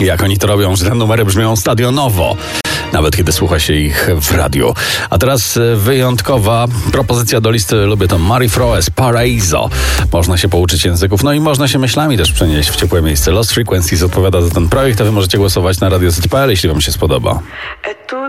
Jak oni to robią, że te numery brzmią stadionowo, nawet kiedy słucha się ich w radiu. A teraz wyjątkowa propozycja do listy. Lubię to Mari Froes, Paraiso. Można się pouczyć języków, no i można się myślami też przenieść w ciepłe miejsce. Lost Frequencies odpowiada za ten projekt, a wy możecie głosować na Radio Z.pl, jeśli wam się spodoba.